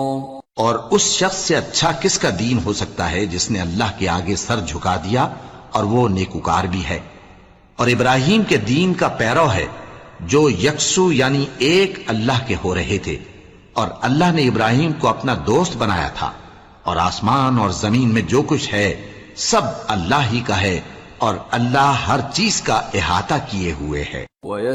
और उस शख्स से अच्छा किसका दीन हो सकता है जिसने अल्लाह के आगे सर झुका दिया और वो नेकुकार भी है और इब्राहिम के दीन का पैरव है जो यकसू यानी एक अल्लाह के हो रहे थे। और अल्लाह ने इब्राहिम को अपना दोस्त बनाया था। और आसमान और जमीन में जो कुछ है सब अल्लाह ही का है और अल्लाह हर चीज का इहाता किए हुए है।